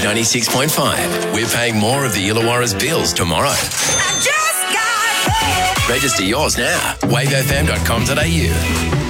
96.5. We're paying more of the Illawarra's bills tomorrow. Register yours now. wavefm.com.au.